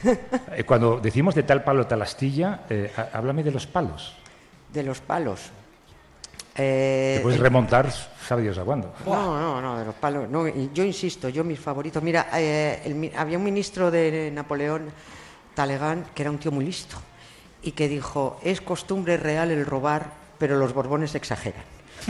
Cuando decimos de tal palo, tal astilla, háblame de los palos. De los palos. Te puedes remontar, sabe Dios a cuándo. No, de los palos. No, yo insisto, mis favoritos. Mira, había un ministro de Napoleón, Talleyrand, que era un tío muy listo y que dijo: es costumbre real el robar, pero los Borbones exageran.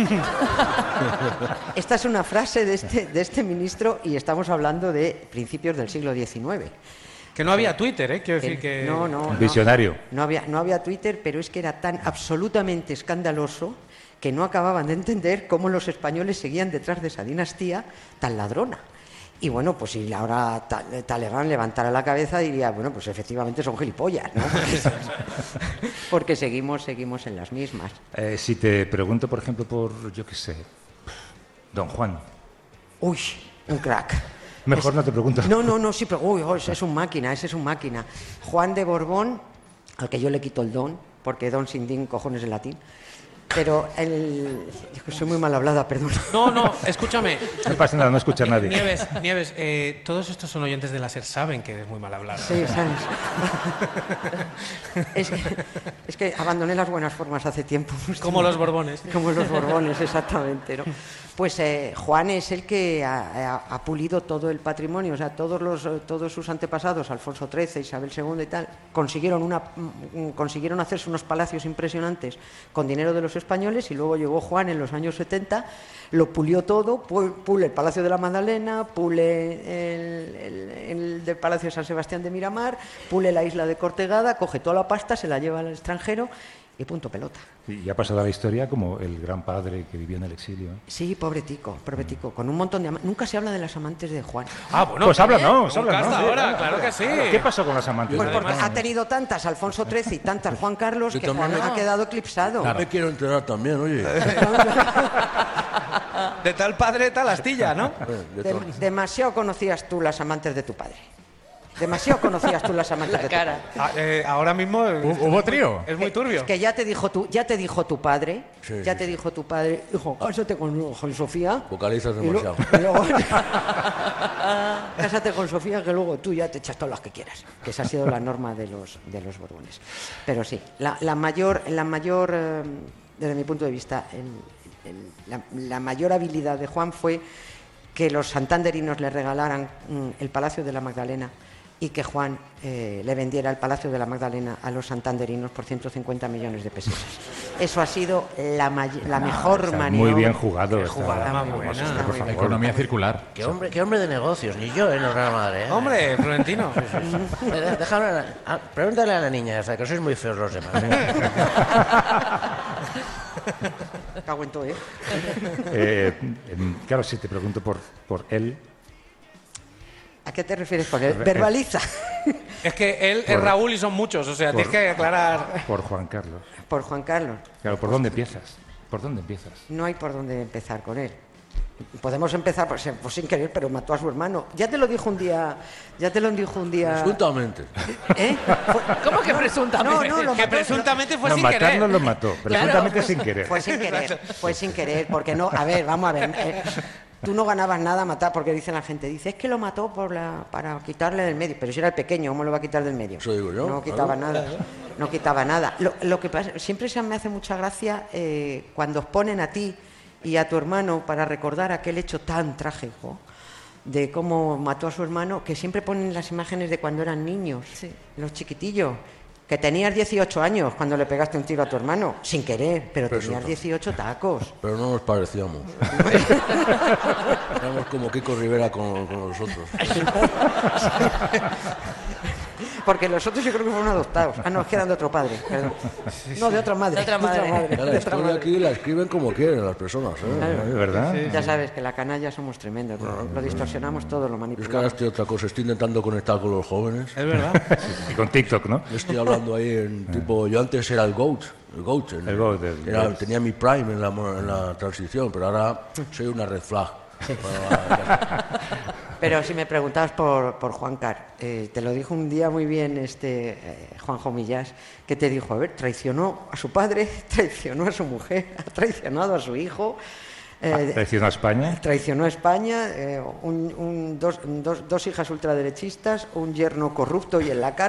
Esta es una frase de este ministro y estamos hablando de principios del siglo XIX. Que no había Twitter, quiero decir que... No. Visionario. No había Twitter, pero es que era tan absolutamente escandaloso que no acababan de entender cómo los españoles seguían detrás de esa dinastía tan ladrona. Y bueno, pues si ahora Talleyrand levantara la cabeza diría, bueno, pues efectivamente son gilipollas, ¿no? Porque seguimos en las mismas. Si te pregunto, por ejemplo, por, yo qué sé, Don Juan. Uy, un crack. Mejor no te pregunto. No, sí, pero ese es un máquina. Juan de Borbón, al que yo le quito el don, porque don sin din, cojones en latín. Pero soy muy mal hablada, perdón. No, escúchame. No pasa nada, no escucha a nadie. Nieves, todos estos son oyentes de la SER, saben que eres muy mal hablada. Sí, sabes. Es que abandoné las buenas formas hace tiempo. Como los Borbones. Como los Borbones, exactamente, ¿no? Pues Juan es el que ha pulido todo el patrimonio, o sea, todos sus antepasados, Alfonso XIII, Isabel II y tal, consiguieron hacerse unos palacios impresionantes con dinero de los españoles, y luego llegó Juan en los años 70, lo pulió todo, pule el Palacio de la Magdalena, pule el del Palacio de San Sebastián de Miramar, pule la isla de Cortegada, coge toda la pasta, se la lleva al extranjero y punto pelota. Y ha pasado a la historia como el gran padre que vivió en el exilio. Sí, pobre tico, con un montón de amantes. Nunca se habla de las amantes de Juan. Bueno, pues háblanos. Ahora, claro que sí. ¿Qué pasó con las amantes? Pues porque ha tenido tantas Alfonso XIII y tantas Juan Carlos que Juan ha quedado eclipsado. Me quiero enterar también, oye. De tal padre, tal astilla, ¿no? Demasiado conocías tú las amantes de tu padre. Demasiado conocías tú las amantes de tu padre. Ahora mismo... ¿Hubo trío? Es muy turbio. Es que ya te dijo tu padre, dijo tu padre, hijo, cásate con Sofía. Vocalizas demasiado. Cásate con Sofía, que luego tú ya te echas todas las que quieras. Que esa ha sido la norma de los Borbones. Pero sí, la mayor, desde mi punto de vista, la mayor habilidad de Juan fue que los santanderinos le regalaran el Palacio de la Magdalena y que Juan le vendiera el Palacio de la Magdalena a los santanderinos por 150 millones de pesetas. Eso ha sido la mejor maniobra. Muy bien jugado. Economía circular. Qué hombre de negocios, ni yo, no era madre. Hombre, Florentino. Déjame, pregúntale a la niña esa, que sois muy feos los demás. Cago en todo, Claro, si te pregunto por él... ¿A qué te refieres con él? Verbaliza. Es que él es Raúl y son muchos, o sea, tienes que aclarar. Por Juan Carlos. Por Juan Carlos. Claro, ¿por dónde empiezas? No hay por dónde empezar con él. Podemos empezar por sin querer, pero mató a su hermano. Ya te lo dijo un día. Presuntamente. ¿Cómo que presuntamente? No, que presuntamente fue sin querer. No lo mató, presuntamente sin querer. Fue sin querer, porque no. A ver, vamos a ver. Tú no ganabas nada a matar, porque dicen la gente, es que lo mató para quitarle del medio. Pero si era el pequeño, ¿cómo lo va a quitar del medio? Eso digo yo. No quitaba nada. No quitaba nada. Lo que pasa, siempre me hace mucha gracia cuando os ponen a ti y a tu hermano para recordar aquel hecho tan trágico de cómo mató a su hermano, que siempre ponen las imágenes de cuando eran niños, los chiquitillos. Que tenías 18 años cuando le pegaste un tiro a tu hermano, sin querer, pero tenías 18 tacos. Pero no nos parecíamos. Éramos como Kiko Rivera con nosotros. Porque los otros yo creo que fueron adoptados. No, es que eran de otro padre. Perdón. No, de otra madre. De otra madre. La historia aquí la escriben como quieren las personas. Claro. ¿Es verdad? Sí. Ya sabes que la canalla somos tremendos. Lo distorsionamos todo, lo manipulamos. Es que ahora estoy otra cosa. Estoy intentando conectar con los jóvenes. Es verdad. Y con TikTok, ¿no? Estoy hablando ahí en tipo... Yo antes era el GOAT. Tenía mi prime en la transición, pero ahora soy una red flag. Pero si me preguntabas por Juan Car, te lo dijo un día muy bien Juanjo Millás, que te dijo, a ver, traicionó a su padre, traicionó a su mujer, ha traicionado a su hijo, Traicionó a España. Traicionó a España, dos hijas ultraderechistas, un yerno corrupto y en la cárcel.